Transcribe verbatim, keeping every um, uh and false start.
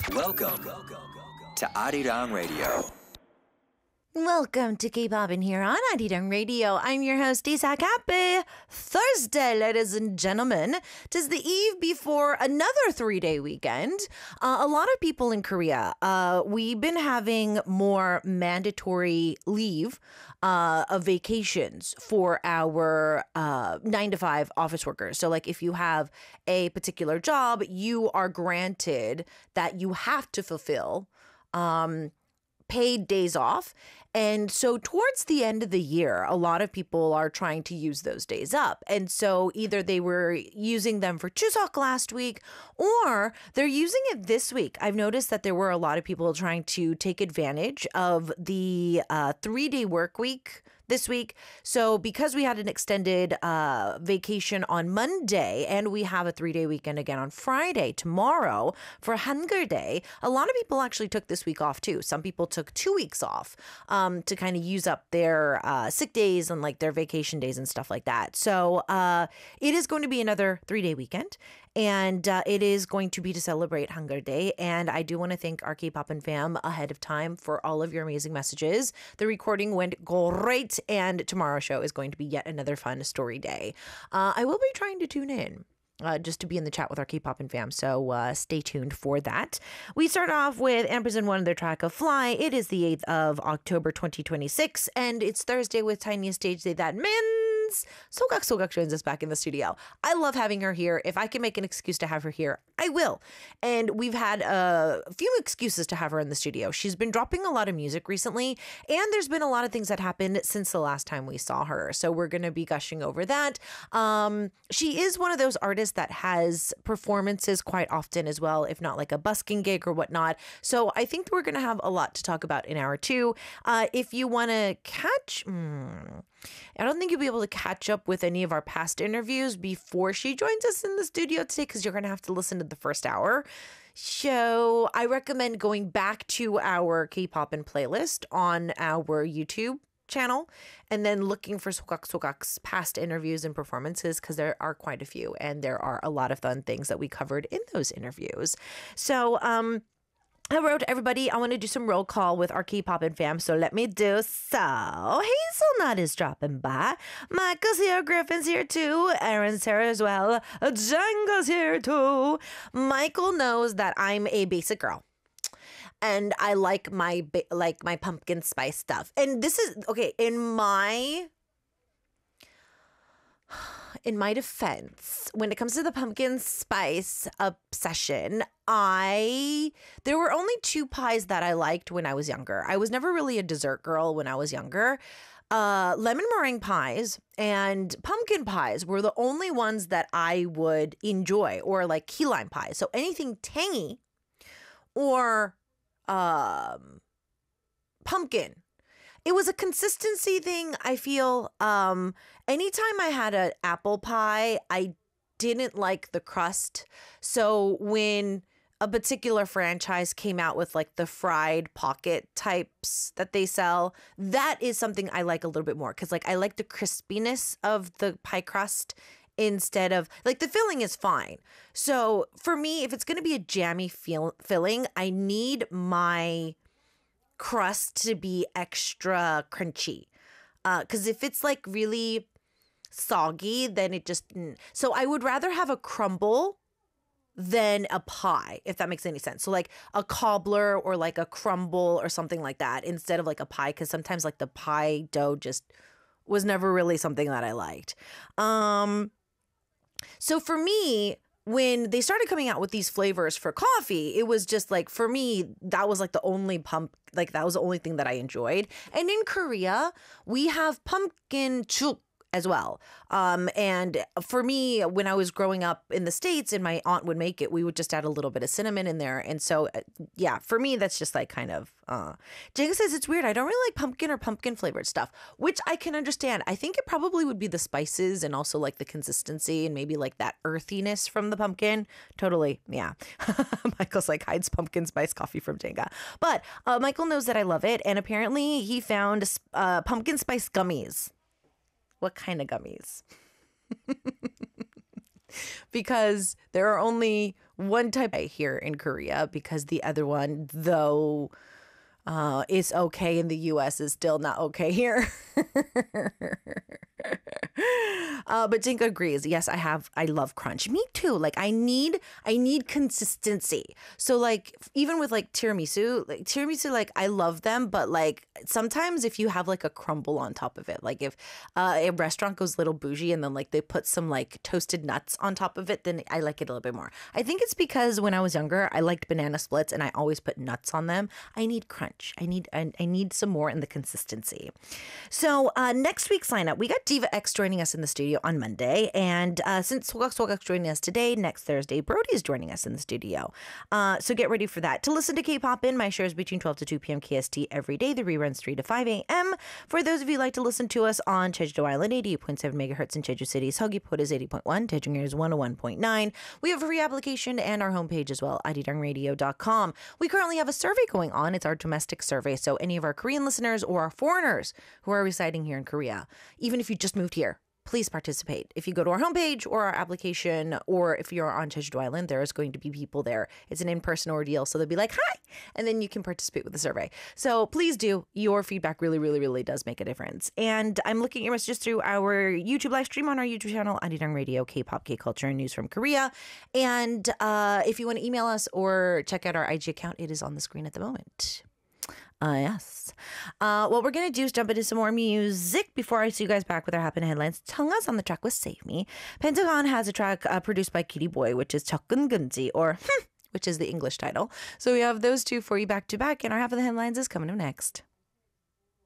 Welcome to Arirang Radio. Welcome to K-Pop in here on Arirang Radio. I'm your host, Isak. Happy Thursday, ladies and gentlemen. Tis the eve before another three-day weekend. Uh, a lot of people in Korea, uh, we've been having more mandatory leave uh, of vacations for our uh, nine to five office workers. So like if you have a particular job, you are granted that you have to fulfill um, paid days off. And so towards the end of the year, a lot of people are trying to use those days up. And so either they were using them for Chuseok last week or they're using it this week. I've noticed that there were a lot of people trying to take advantage of the uh, three-day work week this week. So because we had an extended uh, vacation on Monday and we have a three-day weekend again on Friday, tomorrow for Hangul Day, a lot of people actually took this week off too. Some people took two weeks off um, to kind of use up their uh, sick days and like their vacation days and stuff like that. So uh, it is going to be another three-day weekend. And uh, it is going to be to celebrate Hangul Day. And I do want to thank our K-Pop and fam ahead of time for all of your amazing messages. The recording went great. And tomorrow's show is going to be yet another fun story day. Uh, I will be trying to tune in. Uh, just to be in the chat with our K-Pop and fam. So uh, stay tuned for that. We start off with Ampersand One, their track of Fly. It is the eighth of October, twenty twenty-six. And it's Thursday with Tiniest Stage Day. That means Sogak Sogak joins us back in the studio. I love having her here. If I can make an excuse to have her here, I will. And we've had a few excuses to have her in the studio. She's been dropping a lot of music recently. And there's been a lot of things that happened since the last time we saw her. So we're going to be gushing over that. Um, she is one of those artists that has performances quite often as well, if not like a busking gig or whatnot. So I think we're going to have a lot to talk about in hour two. Uh, if you want to catch, mm, I don't think you'll be able to catch up with any of our past interviews before she joins us in the studio today because you're going to have to listen to the first hour. So I recommend going back to our K-Pop and playlist on our YouTube channel and then looking for Sogak Sogak's past interviews and performances because there are quite a few and there are a lot of fun things that we covered in those interviews. So um I wrote everybody, I want to do some roll call with our K-Pop and fam, so let me do so. Hazelnut is dropping by. Michael's here, Griffin's here too, Aaron's here as well, Jenga's here too. Michael knows that I'm a basic girl. And I like my like my pumpkin spice stuff. And this is okay, in my in my defense, when it comes to the pumpkin spice obsession, I there were only two pies that I liked when I was younger. I was never really a dessert girl when I was younger. Uh, lemon meringue pies and pumpkin pies were the only ones that I would enjoy, or like key lime pie. So anything tangy or um pumpkin. It was a consistency thing. I feel um anytime I had an apple pie, I didn't like the crust. So when a particular franchise came out with like the fried pocket types that they sell, that is something I like a little bit more because like I like the crispiness of the pie crust instead of like the filling is fine. So for me, if it's going to be a jammy feel, filling, I need my crust to be extra crunchy. Because uh, if it's like really soggy, then it just... Mm. So I would rather have a crumble than a pie, if that makes any sense. So like a cobbler or like a crumble or something like that instead of like a pie, because sometimes like the pie dough just was never really something that I liked. Um... So for me, when they started coming out with these flavors for coffee, it was just like, for me, that was like the only pump, like that was the only thing that I enjoyed. And in Korea, we have pumpkin chuk as well. Um, and for me, when I was growing up in the States and my aunt would make it, we would just add a little bit of cinnamon in there. And so, uh, yeah, for me, that's just like kind of, uh, Jenga says it's weird. I don't really like pumpkin or pumpkin flavored stuff, which I can understand. I think it probably would be the spices and also like the consistency and maybe like that earthiness from the pumpkin. Totally. Yeah. Michael's like hides pumpkin spice coffee from Jenga. But uh, Michael knows that I love it. And apparently he found uh, pumpkin spice gummies. What kind of gummies? Because there are only one type here in Korea because the other one, though uh, is okay in the U S, is still not okay here. Uh, but Jinka agrees. Yes, I have. I love crunch. Me too. Like I need, I need consistency. So like even with like tiramisu, like tiramisu, like I love them, but like sometimes if you have like a crumble on top of it, like if uh, a restaurant goes a little bougie and then like they put some like toasted nuts on top of it, then I like it a little bit more. I think it's because when I was younger, I liked banana splits and I always put nuts on them. I need crunch. I need, I, I need some more in the consistency. So uh, next week's lineup, we got Diva X joining us in the studio on Monday. And uh, since Swagak Swagak's joining us today, next Thursday, Brody is joining us in the studio. Uh, so get ready for that. To listen to K-Pop In, my shows between twelve to two p.m. K S T every day. The reruns three to five a.m. For those of you who like to listen to us on Jeju Island, eighty-eight point seven megahertz in Jeju City. Seoggi-Port is eighty point one. Daejung is one oh one point nine. We have a free application and our homepage as well, arirang radio dot com. We currently have a survey going on. It's our domestic survey. So any of our Korean listeners or our foreigners who are residing here in Korea, even if you just moved here, please participate. If you go to our homepage or our application, or if you're on Jeju Island, there is going to be people there. It's an in-person ordeal, so they'll be like, hi, and then you can participate with the survey. So please do. Your feedback really, really, really does make a difference. And I'm looking at your messages through our YouTube live stream on our YouTube channel, Arirang Radio, K-pop, K-culture, and news from Korea. And uh, if you want to email us or check out our I G account, it is on the screen at the moment. Uh, yes. Uh, what we're going to do is jump into some more music before I see you guys back with our Happen Headlines. Chungha's on the track with Save Me. Pentagon has a track uh, produced by Kitty Boy, which is Chokkungunji, or which is the English title. So we have those two for you back to back, and our Happen Headlines is coming up next.